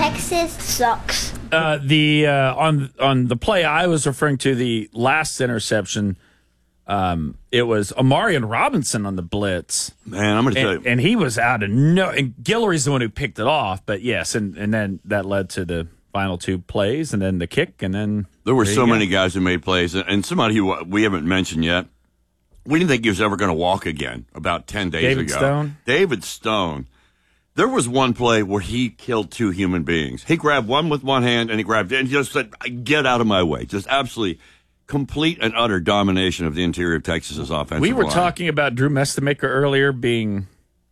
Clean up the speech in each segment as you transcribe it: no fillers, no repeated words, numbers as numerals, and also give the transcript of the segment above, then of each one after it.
Texas sucks. On the play I was referring to, the last interception, it was Amarian Robinson on the blitz. Man, I'm going to tell you. And he was out of no. And Guillory's the one who picked it off. But yes, and then that led to the final two plays, and then the kick, and then there were so many guys who made plays, and somebody who we haven't mentioned yet. We didn't think he was ever going to walk again about 10 days ago. David Stone. There was one play where he killed two human beings. He grabbed one with one hand, and he just said, "Get out of my way." Just absolutely complete and utter domination of the interior of Texas's offensive line. We were talking about Drew Mestamaker earlier being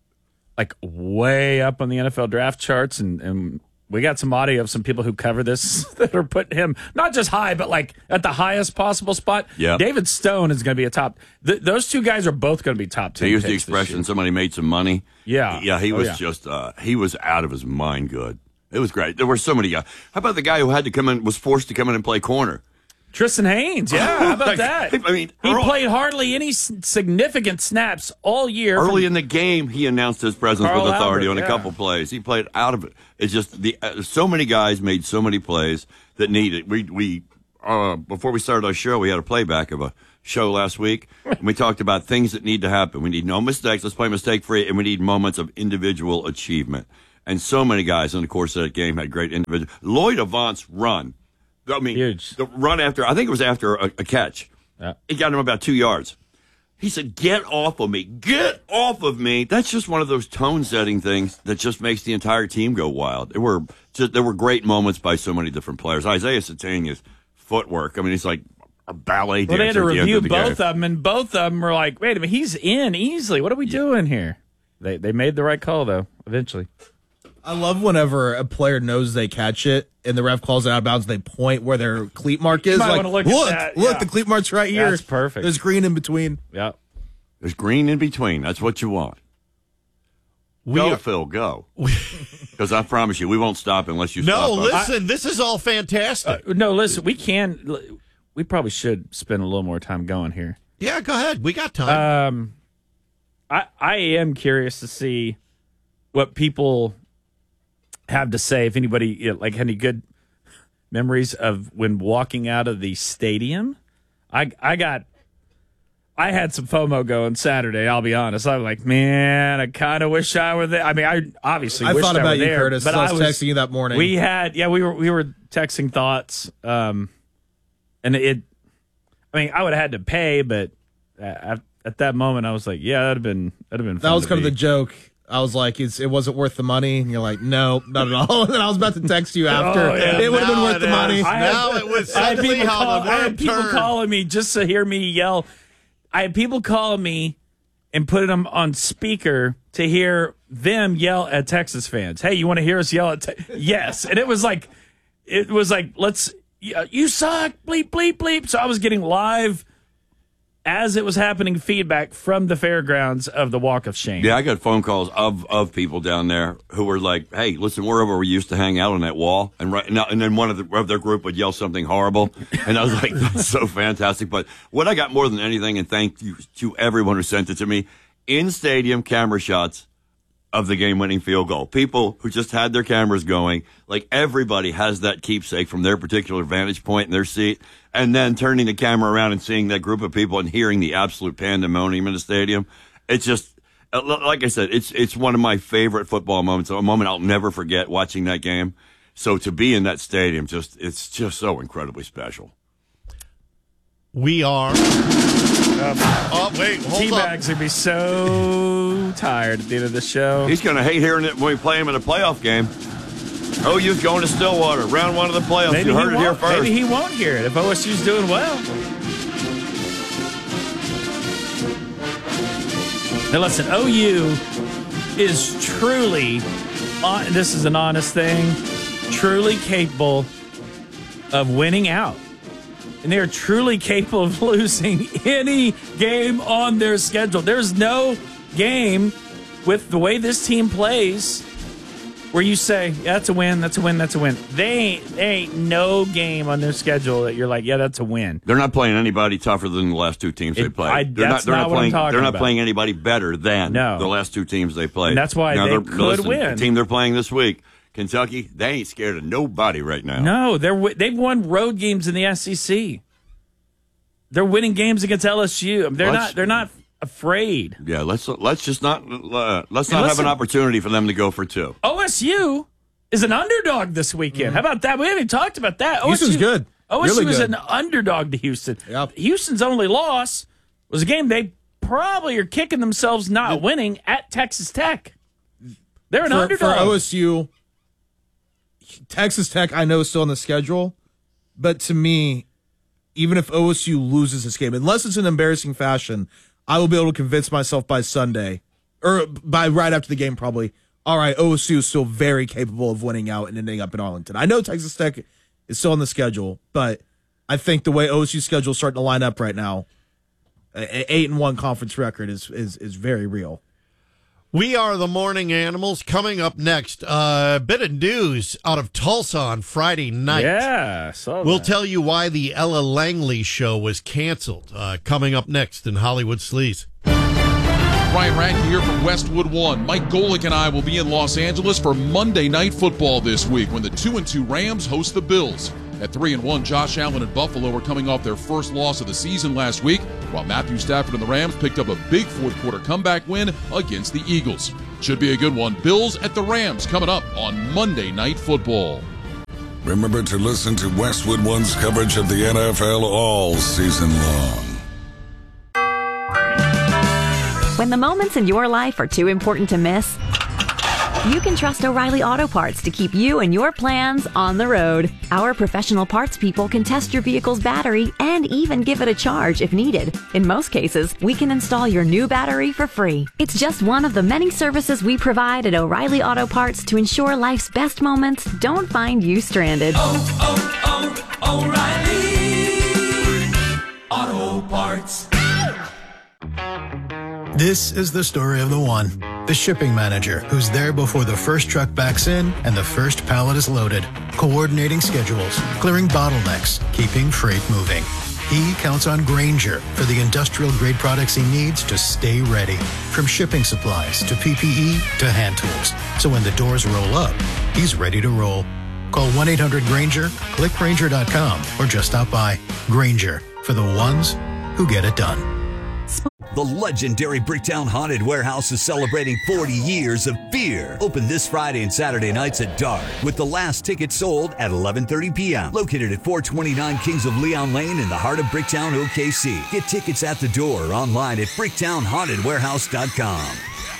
like way up on the NFL draft charts, and we got some audio of some people who cover this that are putting him not just high, but like at the highest possible spot. Yeah. David Stone is going to be a top. Those two guys are both going to be top 10. They used the expression, somebody made some money. Yeah. Yeah, he was he was out of his mind good. It was great. There were so many guys. How about the guy who was forced to come in and play corner? Tristan Haynes, yeah, how about that? I mean, he played hardly any significant snaps all year. Early in the game, he announced his presence Carl with authority Albert, on a couple plays. He played out of it. It's just so many guys made so many plays that needed. We before we started our show, we had a playback of a show last week, and we talked about things that need to happen. We need no mistakes. Let's play mistake-free, and we need moments of individual achievement. And so many guys in the course of that game had great individual. Lloyd Avant's run. I mean, huge. The run after, I think it was after a catch. Yeah. It got him about 2 yards. He said, "Get off of me. Get off of me." That's just one of those tone-setting things that just makes the entire team go wild. There were great moments by so many different players. Isaiah Satania's footwork, I mean, he's like a ballet dancer. Well, they had to review both game. of them, and both of them were like, wait a minute, he's in easily. What are we doing here? They made the right call, though, eventually. I love whenever a player knows they catch it and the ref calls it out of bounds. They point where their cleat mark is. You might Like, wanna look at that. Yeah. the cleat mark's right here. That's perfect. There's green in between. Yeah. There's green in between. That's what you want. Phil, go. Because I promise you, we won't stop unless you stop. No, listen, this is all fantastic. No, listen, we probably should spend a little more time going here. Yeah, go ahead. We got time. I am curious to see what people have to say, if anybody like any good memories of when walking out of the stadium. I had some FOMO going Saturday, I'll be honest. I was like, man, I kind of wish I were there. I mean, I obviously wished thought I about were you, there, Curtis. but I was texting you that morning. We were texting thoughts. And I would have had to pay, but at that moment I was like, yeah, that'd have been fun. That was kind of the joke. I was like, it wasn't worth the money. And you're like, no, not at all. And then I was about to text you after. It would have been worth the money. I had people calling me just to hear me yell. I had people calling me and putting them on speaker to hear them yell at Texas fans. Hey, you want to hear us yell at yes. And it was like, let's, you suck, bleep, bleep, bleep. So I was getting live, as it was happening, feedback from the fairgrounds of the Walk of Shame. Yeah, I got phone calls of people down there who were like, "Hey, listen, we're over where we used to hang out on that wall," and then one of their group would yell something horrible, and I was like, "That's so fantastic!" But what I got more than anything, and thank you to everyone who sent it to me, in stadium camera shots of the game-winning field goal. People who just had their cameras going, like everybody has that keepsake from their particular vantage point in their seat, and then turning the camera around and seeing that group of people and hearing the absolute pandemonium in the stadium. It's just, like I said, it's one of my favorite football moments, a moment I'll never forget watching that game. So to be in that stadium, it's just so incredibly special. We are. Hold Teabags would be so tired at the end of the show. He's going to hate hearing it when we play him in a playoff game. OU's going to Stillwater, round one of the playoffs. Maybe you heard it here first. Maybe he won't hear it if OSU's doing well. Now listen, OU is truly, this is an honest thing, truly capable of winning out. And they are truly capable of losing any game on their schedule. There's no game with the way this team plays where you say, yeah, that's a win, that's a win, that's a win. They ain't no game on their schedule that you're like, yeah, that's a win. They're not playing anybody tougher than the last two teams they played. They're not playing anybody better than the last two teams they played. And that's why they could win. The team they're playing this week Kentucky, they ain't scared of nobody right now. No, they've won road games in the SEC. They're winning games against LSU. They're not afraid. Yeah, let's just not have an opportunity for them to go for 2. OSU is an underdog this weekend. How about that? We haven't even talked about that. Houston's good. OSU really is good. an underdog to Houston. Yep. Houston's only loss was a game they probably are kicking themselves not winning at Texas Tech. They're an underdog. For OSU, Texas Tech, I know, is still on the schedule. But to me, even if OSU loses this game, unless it's an embarrassing fashion, I will be able to convince myself by Sunday, or by right after the game probably, all right, OSU is still very capable of winning out and ending up in Arlington. I know Texas Tech is still on the schedule, but I think the way OSU's schedule is starting to line up right now, an 8-1 conference record is very real. We are the Morning Animals. Coming up next, a bit of news out of Tulsa on Friday night. Yeah, we'll tell you why the Ella Langley show was canceled. Coming up next in Hollywood Sleaze. Ryan Rankin here from Westwood One. Mike Golick and I will be in Los Angeles for Monday Night Football this week when the 2-2 Rams host the Bills. At 3-1, Josh Allen and Buffalo are coming off their first loss of the season last week, while Matthew Stafford and the Rams picked up a big fourth-quarter comeback win against the Eagles. Should be a good one. Bills at the Rams coming up on Monday Night Football. Remember to listen to Westwood One's coverage of the NFL all season long. When the moments in your life are too important to miss, you can trust O'Reilly Auto Parts to keep you and your plans on the road. Our professional parts people can test your vehicle's battery and even give it a charge if needed. In most cases, we can install your new battery for free. It's just one of the many services we provide at O'Reilly Auto Parts to ensure life's best moments don't find you stranded. O'Reilly Auto Parts. This is the story of the one. The shipping manager who's there before the first truck backs in and the first pallet is loaded, coordinating schedules, clearing bottlenecks, keeping freight moving. He counts on Grainger for the industrial-grade products he needs to stay ready, from shipping supplies to PPE to hand tools. So when the doors roll up, he's ready to roll. Call 1-800-GRAINGER, click Grainger.com, or just stop by. Grainger, for the ones who get it done. The legendary Bricktown Haunted Warehouse is celebrating 40 years of fear. Open this Friday and Saturday nights at dark, with the last ticket sold at 11:30 p.m. Located at 429 Kings of Leon Lane in the heart of Bricktown, OKC. Get tickets at the door or online at BricktownHauntedWarehouse.com.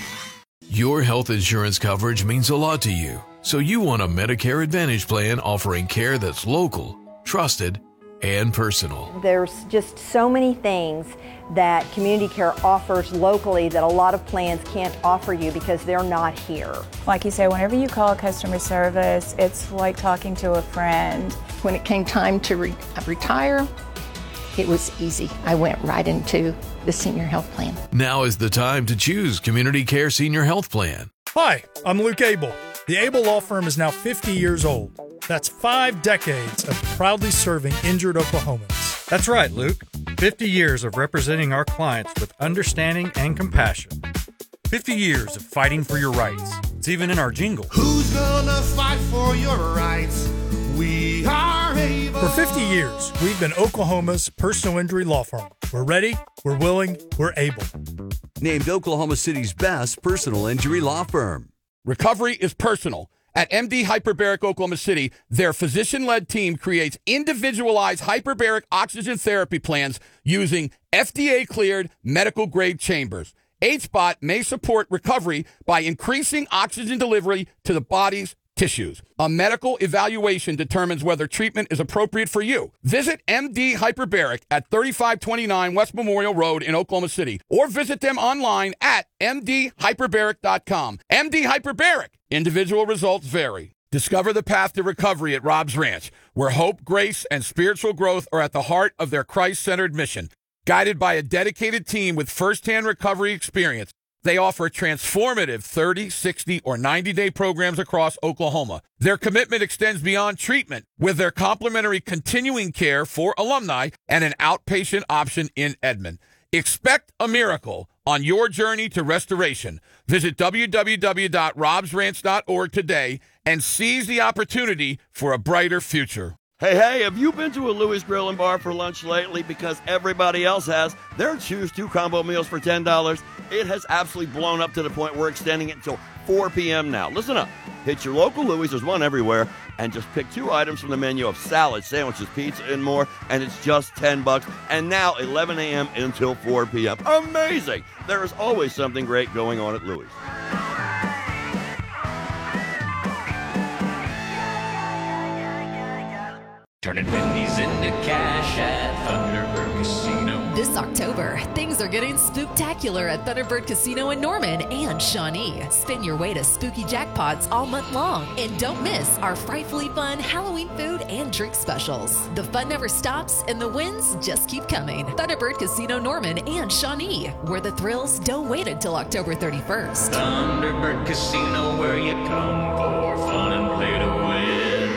Your health insurance coverage means a lot to you, so you want a Medicare Advantage plan offering care that's local, trusted, and personal. There's just so many things that Community Care offers locally that a lot of plans can't offer you because they're not here. Like you say, whenever you call customer service, it's like talking to a friend. When it came time to retire, it was easy. I went right into the senior health plan. Now is the time to choose Community Care Senior Health Plan. Hi, I'm Luke Abel. The Abel Law Firm is now 50 years old. That's 5 decades of proudly serving injured Oklahomans. That's right, Luke. 50 years of representing our clients with understanding and compassion. 50 years of fighting for your rights. It's even in our jingle. Who's gonna fight for your rights? We are able. For 50 years, we've been Oklahoma's personal injury law firm. We're ready, we're willing, we're able. Named Oklahoma City's best personal injury law firm. Recovery is personal. At MD Hyperbaric Oklahoma City, their physician-led team creates individualized hyperbaric oxygen therapy plans using FDA-cleared medical-grade chambers. HBOT may support recovery by increasing oxygen delivery to the body's tissues. A medical evaluation determines whether treatment is appropriate for you. Visit MD Hyperbaric at 3529 West Memorial Road in Oklahoma City, or visit them online at mdhyperbaric.com. MD Hyperbaric. Individual results vary. Discover the path to recovery at Rob's Ranch, where hope, grace, and spiritual growth are at the heart of their Christ-centered mission. Guided by a dedicated team with firsthand recovery experience, they offer transformative 30, 60, or 90-day programs across Oklahoma. Their commitment extends beyond treatment with their complimentary continuing care for alumni and an outpatient option in Edmond. Expect a miracle on your journey to restoration. Visit www.robsranch.org today and seize the opportunity for a brighter future. Hey, have you been to a Louis Grill and Bar for lunch lately? Because everybody else has. Their Choose 2 combo meals for $10. It has absolutely blown up to the point we're extending it until 4 p.m. now. Listen up. Hit your local Louis, there's one everywhere, and just pick 2 items from the menu of salad, sandwiches, pizza, and more, and it's just $10. And now 11 a.m. until 4 p.m. Amazing! There is always something great going on at Louis. Turning pennies into cash at Thunderbird Casino. This October, things are getting spooktacular at Thunderbird Casino in Norman and Shawnee. Spin your way to spooky jackpots all month long. And don't miss our frightfully fun Halloween food and drink specials. The fun never stops and the wins just keep coming. Thunderbird Casino Norman and Shawnee, where the thrills don't wait until October 31st. Thunderbird Casino, where you come for fun and play to win.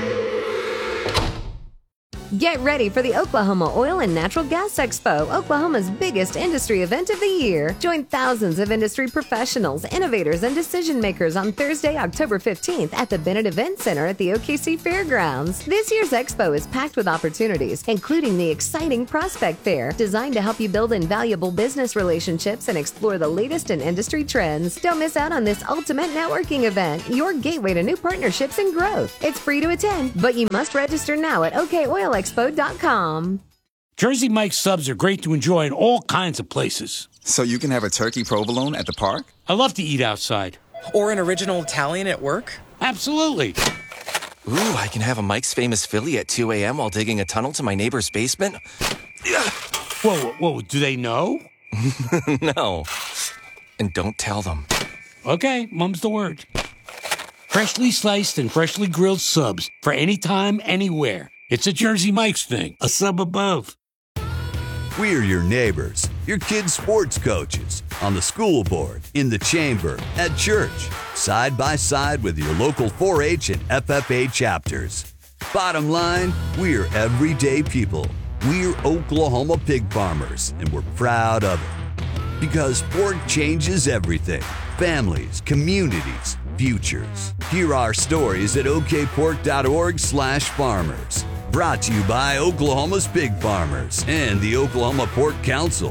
Get ready for the Oklahoma Oil and Natural Gas Expo, Oklahoma's biggest industry event of the year. Join thousands of industry professionals, innovators, and decision makers on Thursday, October 15th at the Bennett Event Center at the OKC Fairgrounds. This year's expo is packed with opportunities, including the exciting Prospect Fair, designed to help you build invaluable business relationships and explore the latest in industry trends. Don't miss out on this ultimate networking event, your gateway to new partnerships and growth. It's free to attend, but you must register now at OKOilExpo.com. Jersey Mike's subs are great to enjoy in all kinds of places. So you can have a turkey provolone at the park? I love to eat outside. Or an original Italian at work? Absolutely. Ooh, I can have a Mike's Famous Philly at 2 a.m. while digging a tunnel to my neighbor's basement? Whoa, do they know? No. And don't tell them. Okay, mum's the word. Freshly sliced and freshly grilled subs for any time, anywhere. It's a Jersey Mike's thing, a sub above. We're your neighbors, your kids' sports coaches, on the school board, in the chamber, at church, side by side with your local 4-H and FFA chapters. Bottom line, we're everyday people. We're Oklahoma pig farmers, and we're proud of it. Because pork changes everything. Families, communities, futures. Hear our stories at okpork.org/farmers. Brought to you by Oklahoma's Pig Farmers and the Oklahoma Pork Council.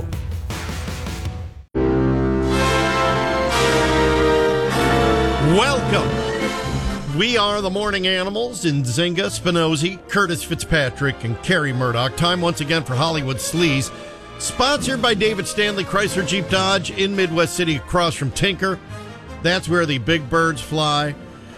Welcome. We are the Morning Animals in Zinga, Spinozzi, Curtis Fitzpatrick, and Carrie Murdoch. Time once again for Hollywood Sleaze. Sponsored by David Stanley Chrysler Jeep Dodge in Midwest City across from Tinker. That's where the big birds fly.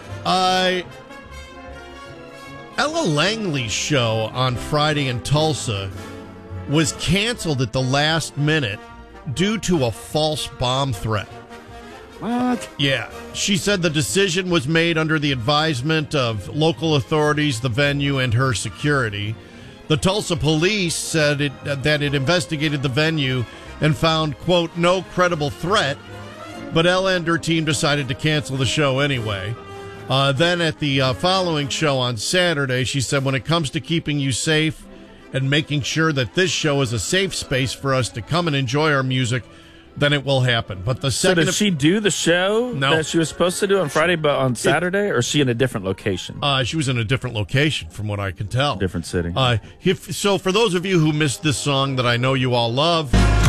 Ella Langley's show on Friday in Tulsa was canceled at the last minute due to a false bomb threat. What? Yeah. She said the decision was made under the advisement of local authorities, the venue, and her security. The Tulsa police said that it investigated the venue and found, quote, no credible threat, but Ella and her team decided to cancel the show anyway. Then at the following show on Saturday, she said, when it comes to keeping you safe and making sure that this show is a safe space for us to come and enjoy our music, then it will happen. But the second... So did she do the show No. that she was supposed to do on Friday, but on Saturday, or is she in a different location? She was in a different location, from what I can tell. Different city. So for those of you who missed this song that I know you all love...